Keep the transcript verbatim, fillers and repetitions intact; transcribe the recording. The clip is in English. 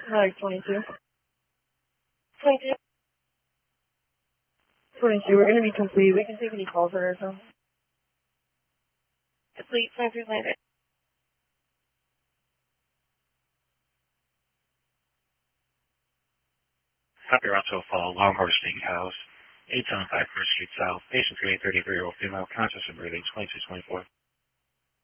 Hi, twenty-two. twenty-two. twenty-two, we're going to be complete. We can take any calls at our time. Complete, five three later. Happy Russell Fall, Longhorse Steakhouse, eight seven five First Street South, patient three eight thirty-three-year-old female, conscious and breathing, twenty-two twenty-four.